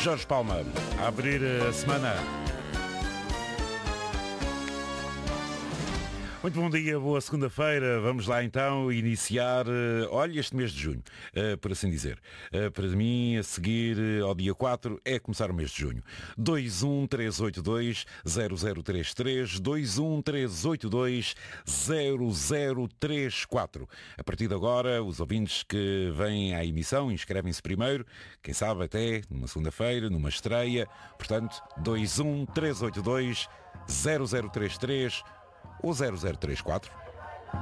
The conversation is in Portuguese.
Jorge Palma, a abrir a semana. Muito bom dia, boa segunda-feira. Vamos lá então iniciar, olha, este mês de junho, por assim dizer. Para mim, a seguir ao dia 4, é começar o mês de junho. 21382-0033, 21382-0034. A partir de agora, os ouvintes que vêm à emissão inscrevem-se primeiro, quem sabe até numa segunda-feira, numa estreia. Portanto, 21382-0033 ou 0034.